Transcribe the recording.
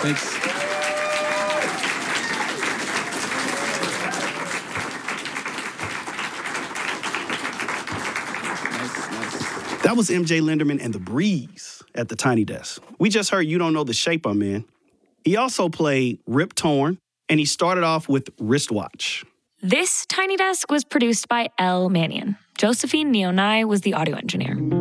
Thanks. Nice. That was MJ Linderman and The Breeze at the Tiny Desk. We just heard You Don't Know the Shape I'm In. He also played Rip Torn, and he started off with Wristwatch. This Tiny Desk was produced by Elle Mannion. Josephine Nionai was the audio engineer.